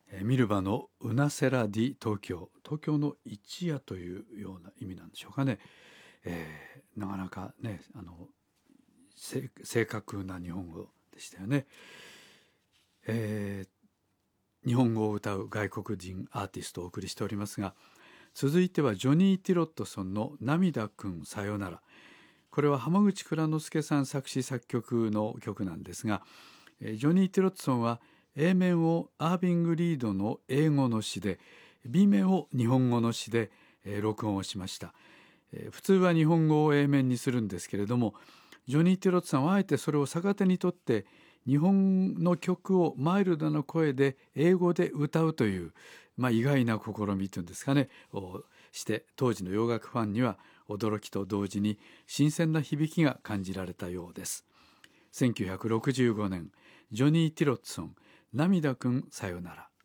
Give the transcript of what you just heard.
ミルバのウナセラディ東京、東京の一夜というような意味なんでしょうかね。なかなかね正確な日本語でしたよね。日本語を歌う外国人アーティストをお送りしておりますが、続いてはジョニー・ティロットソンの涙くんさよなら。これは浜口蔵之介さん作詞作曲の曲なんですが、ジョニー・ティロットソンは A 面をアービング・リードの英語の詩で、 B 面を日本語の詩で録音をしました。普通は日本語を A 面にするんですけれども、ジョニー・ティロットさんはあえてそれを逆手にとって日本の曲をマイルドな声で英語で歌うという、意外な試みというんですかねをして当時の洋楽ファンには驚きと同時に新鮮な響きが感じられたようです。1965年、ジョニー・ティロットソン、涙くんさよなら。